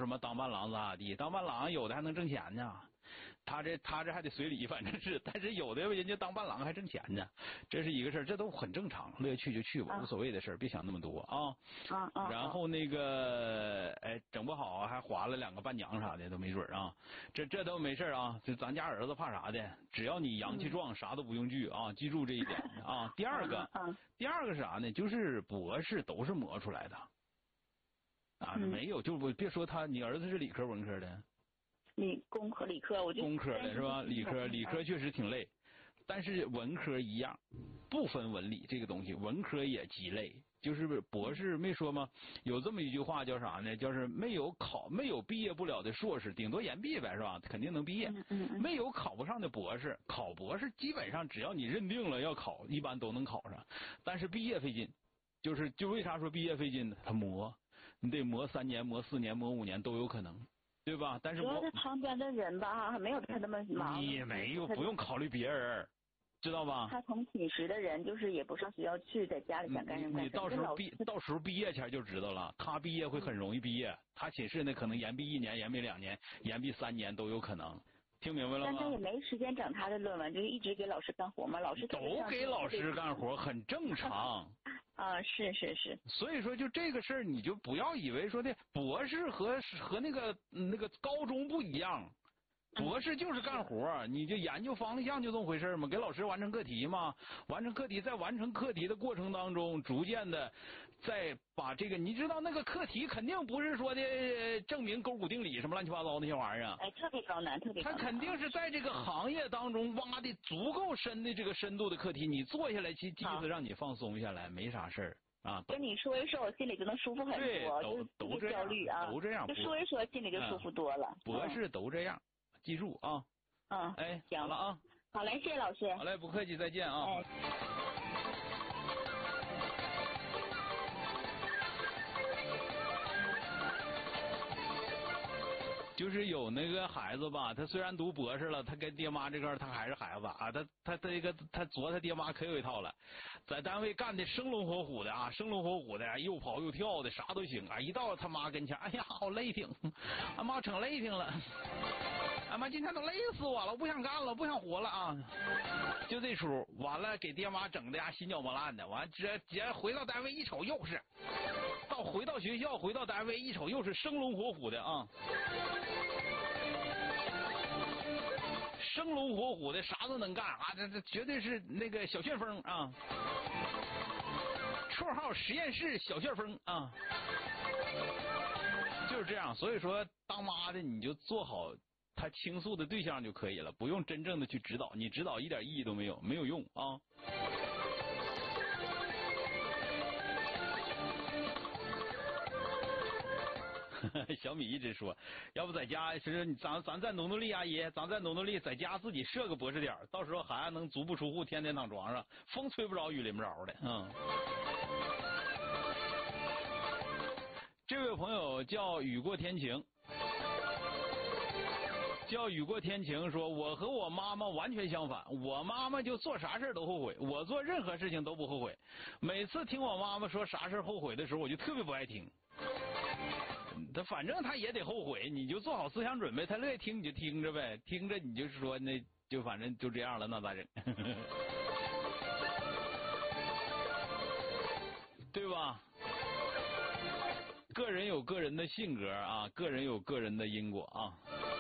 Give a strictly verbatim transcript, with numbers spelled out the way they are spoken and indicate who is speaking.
Speaker 1: 什么当伴郎咋地，当伴郎有的还能挣钱呢。他这他这还得随礼，反正是，但是有的人家当伴郎还挣钱呢，这是一个事儿，这都很正常，乐意去就去吧，
Speaker 2: 啊、
Speaker 1: 无所谓的事儿，别想那么多啊。
Speaker 2: 啊啊。
Speaker 1: 然后那个，哎，整不好还划了两个伴娘啥的都没准啊，这这都没事啊，这咱家儿子怕啥的？只要你阳气壮，嗯、啥都不用惧啊，记住这一点啊。第二个，
Speaker 2: 啊啊、
Speaker 1: 第二个是啥呢？就是博士都是磨出来的啊，
Speaker 2: 嗯、
Speaker 1: 没有，就不别说他，你儿子是理科文科的。
Speaker 2: 理工科理科，我就
Speaker 1: 工科的是吧？理科理科确实挺累，但是文科一样，不分文理这个东西，文科也极累。就是博士没说吗？有这么一句话叫啥呢？就是没有考没有毕业不了的硕士，顶多延毕呗，是吧？肯定能毕业。
Speaker 2: 嗯嗯嗯、
Speaker 1: 没有考不上的博士，考博士基本上只要你认定了要考，一般都能考上。但是毕业费劲，就是就为啥说毕业费劲呢？他磨，你得磨三年、磨四年、磨五年都有可能。对吧？但是
Speaker 2: 主要是旁边的人吧，没有他那么忙。
Speaker 1: 你没有不用考虑别人，知道吧？
Speaker 2: 他同寝室的人就是也不上学校去，在家里想干什么干什么。
Speaker 1: 你到时候毕到时候毕业前就知道了，他毕业会很容易毕业，他寝室呢可能延毕一年、延毕两年、延毕三年都有可能。听明白了吗？
Speaker 2: 但他也没时间整他的论文，就是一直给老师干活嘛。老师
Speaker 1: 都给老师干活，很正常。
Speaker 2: 啊，是是是。
Speaker 1: 所以说，就这个事儿，你就不要以为说的博士和和那个那个高中不一样，博士就是干活，你就研究方向就这么回事嘛，给老师完成课题嘛，完成课题，在完成课题的过程当中，逐渐的再把这个，你知道那个课题肯定不是说的证明勾股定理什么乱七八糟那些玩意儿，
Speaker 2: 哎，特别高难，特别高难。
Speaker 1: 他肯定是在这个行业当中挖的足够深的这个深度的课题，你做下来，其机子让你放松下来，没啥事儿。啊，
Speaker 2: 跟你说一说，我心里就能舒服很多，
Speaker 1: 都都
Speaker 2: 这焦虑啊，
Speaker 1: 都这样，
Speaker 2: 就说一说，心里就舒服多了。
Speaker 1: 博士都这样，记住啊。
Speaker 2: 嗯，
Speaker 1: 哎，
Speaker 2: 行
Speaker 1: 好了啊。
Speaker 2: 好嘞，谢谢老师。
Speaker 1: 好嘞，不客气，再见啊。
Speaker 2: 哎
Speaker 1: 就是有那个孩子吧，他虽然读博士了，他跟爹妈这块他还是孩子啊，他他这个他琢他爹妈可有一套了，在单位干的生龙活虎的啊，生龙活虎的，又跑又跳的，啥都行啊。一到他妈跟前，哎呀，好累挺，俺妈成累挺了，俺妈今天都累死我了，我不想干了，不想活了啊。就这出，完了给爹妈整的呀心绞毛烂的，完直接回到单位一瞅又是，到回到学校回到单位一瞅又是生龙活虎的啊。生龙活虎的，啥都能干啊！这这绝对是那个小旋风啊，绰号实验室小旋风啊，就是这样。所以说，当妈的你就做好他倾诉的对象就可以了，不用真正的去指导，你指导一点意义都没有，没有用啊。小米一直说，要不在家，是你咱咱再努努力，阿姨，咱再努努力，在家自己设个博士点，到时候孩子能足不出户，天天躺床上，风吹不着，雨淋不着的。嗯。这位朋友叫雨过天晴，叫雨过天晴说，我和我妈妈完全相反，我妈妈就做啥事都后悔，我做任何事情都不后悔。每次听我妈妈说啥事后悔的时候，我就特别不爱听。他反正他也得后悔，你就做好思想准备，他乐意听你就听着呗，听着你就说那就反正就这样了，那咋整？对吧？个人有个人的性格啊，个人有个人的因果啊。